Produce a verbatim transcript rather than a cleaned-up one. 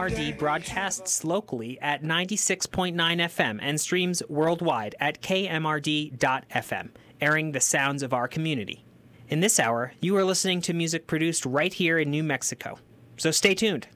R D broadcasts locally at ninety-six point nine F M and streams worldwide at K M R D dot F M, airing the sounds of our community. In this hour, you are listening to music produced right here in New Mexico. So stay tuned.